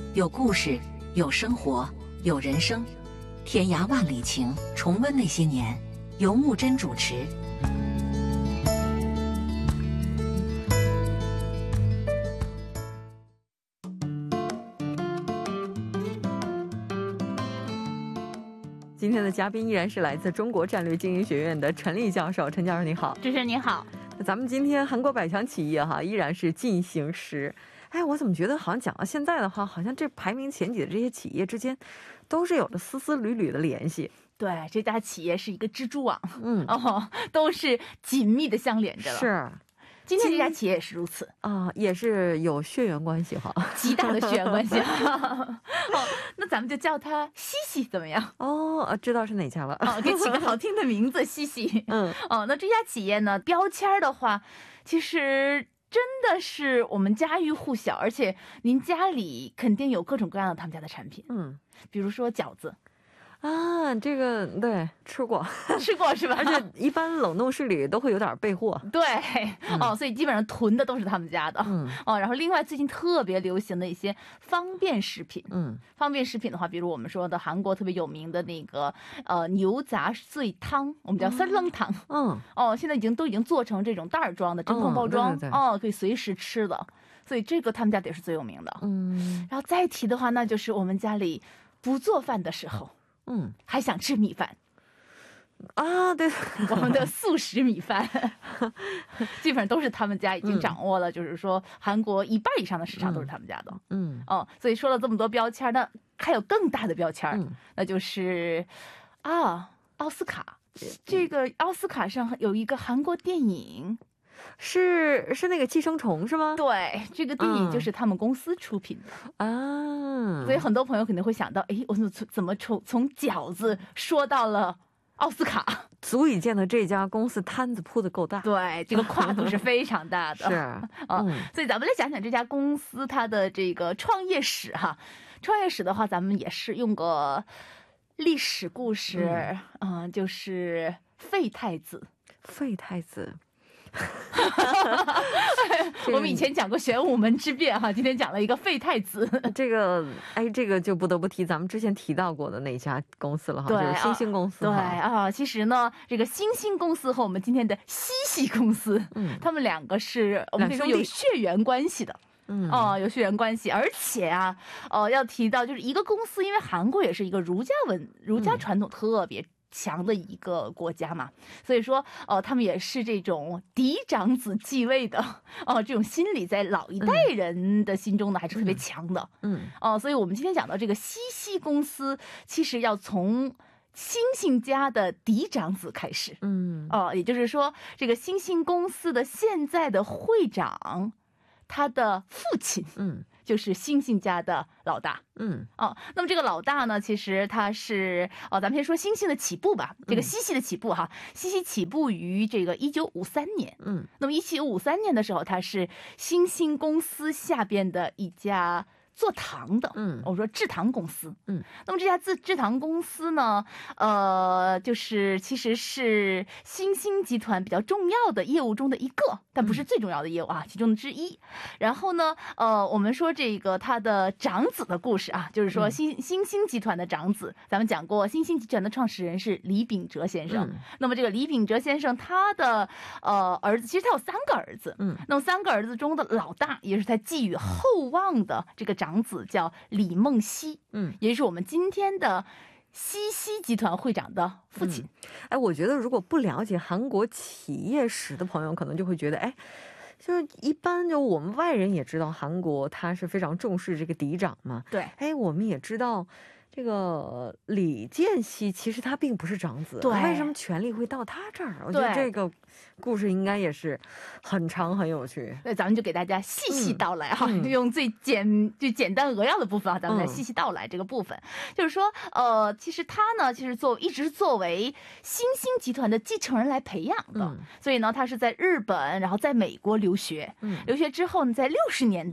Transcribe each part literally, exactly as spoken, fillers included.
有故事，有生活，有人生，天涯万里情，重温那些年，由木真主持。 今天的嘉宾依然是来自中国战略经营学院的陈丽教授。陈教授你好。 主持人你好。 咱们今天韩国百强企业哈依然是进行时。哎，我怎么觉得好像讲到现在的话，好像这排名前几的这些企业之间都是有着丝丝缕缕的联系。 对，这家企业是一个蜘蛛网，嗯哦，都是紧密的相连着了。 是。 今天这家企业也是如此啊、呃，也是有血缘关系哈， 极大的血缘关系。哦，那咱们就叫它西西怎么样？ 哦，知道是哪家了。 哦，给起个好听的名字，西西。嗯，哦，那这家企业呢，标签的话，其实真的是我们家喻户晓，而且您家里肯定有各种各样的他们家的产品。嗯，比如说饺子。 啊，这个对吃过吃过是吧？ 而且一般冷冻室里都会有点备货。 对、嗯、哦，所以基本上囤的都是他们家的。嗯哦，然后另外最近特别流行的一些方便食品。嗯，方便食品的话，比如我们说的韩国特别有名的那个呃牛杂碎汤，我们叫三冷汤。嗯哦，现在已经都已经做成这种袋装的真空包装。嗯、对对对哦，可以随时吃的。所以这个他们家也是最有名的。嗯，然后再提的话，那就是我们家里不做饭的时候。嗯，还想吃米饭啊？对， 我们的速食米饭基本上都是他们家已经掌握了，嗯、就是说韩国一半以上的市场都是他们家的。嗯，哦，所以说了这么多标签，那还有更大的标签，嗯、那就是啊，奥斯卡。这个奥斯卡上有一个韩国电影。 是是那个寄生虫是吗？ 对，这个电影就是他们公司出品的啊，所以很多朋友肯定会想到，哎，我怎怎么从从饺子说到了奥斯卡， 足以见得这家公司摊子铺的够大。 对，这个跨度是非常大的。 是啊、 嗯，所以咱们来讲讲这家公司它的这个创业史哈。创业史的话，咱们也是用个历史故事，嗯，嗯就是废太子。 废太子。 我们以前讲过玄武门之变哈，今天讲了一个废太子。 这个哎，这个就不得不提咱们之前提到过的那家公司了哈，就是新兴公司。 对啊，其实呢，这个新兴公司和我们今天的西西公司，嗯，他们两个是我们可以说有血缘关系的。嗯哦，有血缘关系，而且啊，呃，要提到就是一个公司，因为韩国也是一个儒家文儒家传统特别强的一个国家嘛，所以说呃他们也是这种嫡长子继位的哦、呃、这种心理在老一代人的心中呢、嗯、还是特别强的。嗯哦、呃、所以我们今天讲到这个西西公司，其实要从星星家的嫡长子开始。嗯哦、呃、也就是说这个星星公司的现在的会长，他的父亲嗯就是星星家的老大。嗯哦，那么这个老大呢，其实他是哦，咱们先说星星的起步吧。这个西西的起步哈，西西起步于这个一九五三年。嗯，那么一九五三年的时候，它是星星公司下边的一家做糖的，嗯，我说制糖公司，嗯，那么这家制制糖公司呢，呃，就是其实是星星集团比较重要的业务中的一个，但不是最重要的业务啊，其中之一。然后呢，呃，我们说这个他的长子的故事啊，就是说星星星集团的长子，咱们讲过，星星集团的创始人是李秉哲先生。嗯、那么这个李秉哲先生他的呃儿子，其实他有三个儿子，嗯，那么三个儿子中的老大，也是他寄予厚望的这个长子叫李梦熙，嗯，也就是我们今天的西西集团会长的父亲。 嗯、哎，我觉得如果不了解韩国企业史的朋友，可能就会觉得，哎，就是一般就我们外人也知道韩国他是非常重视这个嫡长嘛。 对， 哎，我们也知道这个李健熙其实他并不是长子， 对， 为什么权力会到他这儿？我觉得这个故事应该也是很长很有趣。 对，咱们就给大家细细道来哈、嗯嗯，用最简最简单扼要的部分啊，咱们来细细道来这个部分。嗯、就是说，呃，其实他呢，其实作一直作为新兴集团的继承人来培养的，嗯、所以呢，他是在日本，然后在美国留学，嗯、留学之后呢，在六十年代。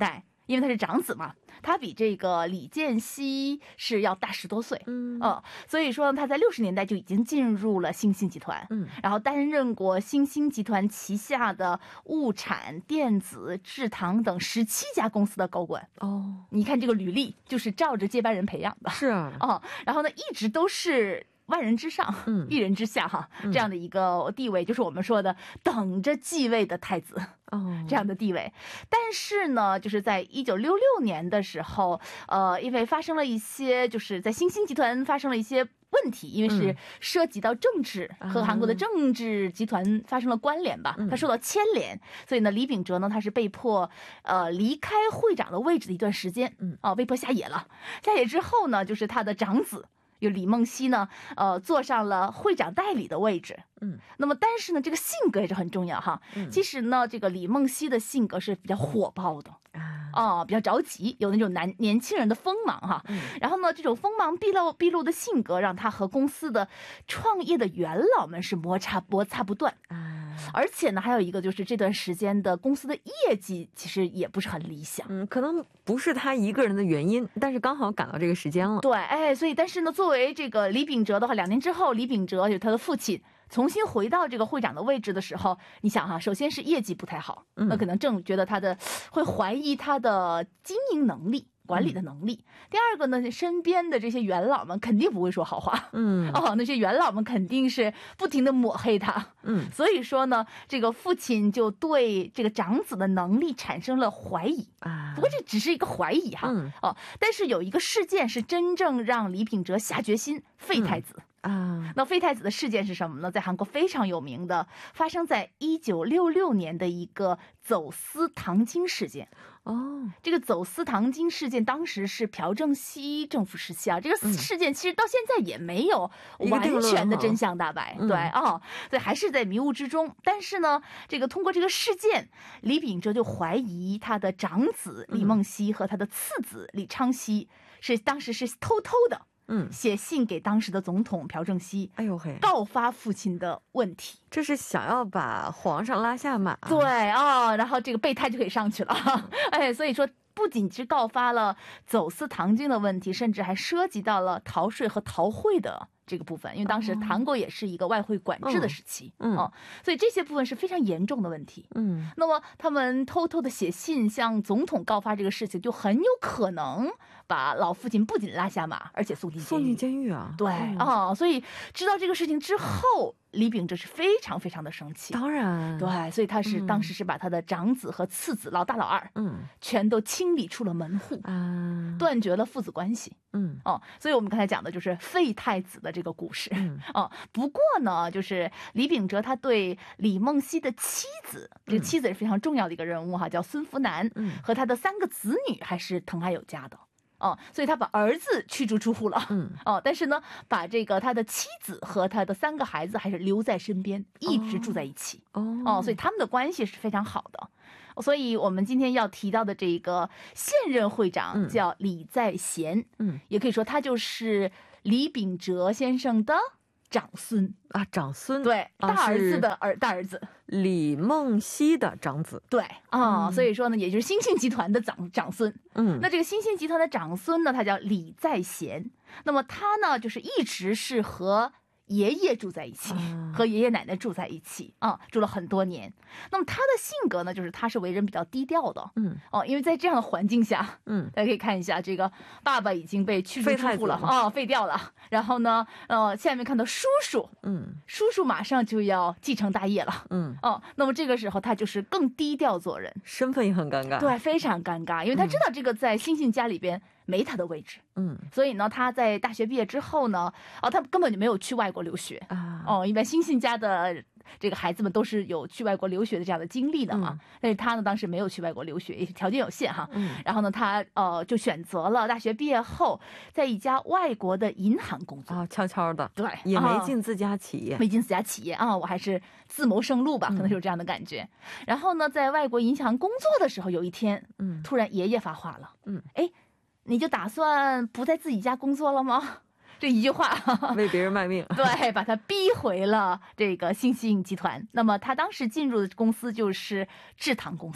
因为他是长子嘛，他比这个李健熙是要大十多岁，嗯、呃，所以说他在六十年代就已经进入了新兴集团，嗯，然后担任过新兴集团旗下的物产、电子、制糖等十七家公司的高管。哦，你看这个履历就是照着接班人培养的， 是啊， 哦，然后呢，一直都是万人之上，嗯，一人之下哈，这样的一个地位，就是我们说的等着继位的太子。哦，这样的地位，但是呢，就是在一九六六年的时候，呃，因为发生了一些，就是在新兴集团发生了一些问题，因为是涉及到政治、嗯、和韩国的政治集团发生了关联吧，嗯、他受到牵连，所以呢，李秉哲呢，他是被迫呃离开会长的位置的一段时间，嗯，啊、呃，被迫下野了。下野之后呢，就是他的长子。有李梦溪呢，呃，坐上了会长代理的位置。嗯，那么但是呢，这个性格也是很重要哈。嗯，其实呢，这个李梦溪的性格是比较火爆的啊，哦，比较着急，有那种男年轻人的锋芒哈。嗯，然后呢，这种锋芒毕露毕露的性格，让他和公司的创业的元老们是摩擦摩擦不断啊。而且呢，还有一个就是这段时间的公司的业绩其实也不是很理想。 嗯，可能不是他一个人的原因，但是刚好赶到这个时间了。 对，哎，所以但是呢，作为这个李秉哲的话，两年之后，李秉哲就是他的父亲重新回到这个会长的位置的时候，你想哈，首先是业绩不太好，那可能正觉得他的会怀疑他的经营能力。管理的能力。第二个呢，身边的这些元老们肯定不会说好话，嗯，哦，那些元老们肯定是不停的抹黑他，嗯，所以说呢，这个父亲就对这个长子的能力产生了怀疑啊。不过这只是一个怀疑哈，嗯、哦，但是有一个事件是真正让李秉哲下决心废太子。嗯啊，那废太子的事件是什么呢？在韩国非常有名的，发生在一九六六年的一个走私糖精事件。哦，这个走私糖精事件当时是朴正熙政府时期啊，这个事件其实到现在也没有完全的真相大白，嗯、对啊、哦，对，还是在迷雾之中。但是呢，这个通过这个事件，李秉哲就怀疑他的长子李梦溪和他的次子李昌熙是当时是偷偷的。嗯，写信给当时的总统朴正熙，哎呦嘿，告发父亲的问题， 这是想要把皇上拉下马。 对啊、哦，然后这个备胎就可以上去了。哎，所以说不仅是告发了走私糖精的问题，甚至还涉及到了逃税和逃汇的这个部分，因为当时韩国也是一个外汇管制的时期，嗯，哦，所以这些部分是非常严重的问题。嗯，那么他们偷偷的写信向总统告发这个事情，就很有可能把老父亲不仅拉下马，而且送进监狱。 送进监狱啊！ 对啊、嗯哦，所以知道这个事情之后，李秉哲是非常非常的生气。 当然， 对，所以他是、嗯、当时是把他的长子和次子老大老二，嗯，全都清理出了门户啊，断绝了父子关系。嗯，哦，所以我们刚才讲的就是废太子的这个故事。嗯，哦，不过呢，就是李秉哲他对李梦溪的妻子，这个妻子是非常重要的一个人物哈，叫孙福南，嗯，和他的三个子女还是疼爱有加的。哦，所以他把儿子驱逐出户了，嗯，哦，但是呢，把这个他的妻子和他的三个孩子还是留在身边，一直住在一起，哦，哦，所以他们的关系是非常好的。所以我们今天要提到的这个现任会长叫李在贤，嗯，也可以说他就是李秉哲先生的长孙啊，长孙， 对，大儿子的儿、啊、大儿子， 李梦溪的长子， 对啊、嗯，所以说呢，也就是新兴集团的长长孙。嗯，那这个新兴集团的长孙呢，他叫李在贤。那么他呢，就是一直是和爷爷住在一起，嗯、和爷爷奶奶住在一起啊，住了很多年。那么他的性格呢，就是他是为人比较低调的，嗯，哦，因为在这样的环境下，嗯，大家可以看一下，这个爸爸已经被驱逐出户了啊，废掉了。然后呢，呃，下面看到叔叔，嗯，叔叔马上就要继承大业了，嗯，哦，那么这个时候他就是更低调做人， 身份也很尴尬， 对，非常尴尬，因为他知道这个在新兴家里边没他的位置，嗯，所以呢，他在大学毕业之后呢，哦，他根本就没有去外国留学啊，哦，一般新兴家的这个孩子们都是有去外国留学的这样的经历的嘛，嗯、但是他呢，当时没有去外国留学，也条件有限哈，嗯，然后呢，他呃就选择了大学毕业后在一家外国的银行工作啊，悄悄的， 对， 也没进自家企业， 啊、没进自家企业啊，我还是自谋生路吧，可能是有这样的感觉。嗯、然后呢，在外国银行工作的时候，有一天，嗯，突然爷爷发话了，嗯，哎，你就打算不在自己家工作了吗？这一句话为别人卖命， 对，把他逼回了这个新兴集团。那么他当时进入的公司就是制糖公司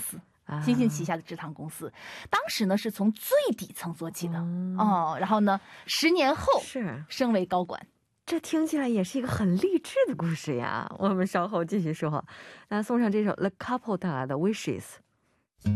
星星旗下的制糖公司，当时呢是从最底层做起的、嗯、哦，然后呢十年后是升为高管。 这听起来也是一个很励志的故事呀。我们稍后继续说。那送上这首 The Couple 带来的 Wishes。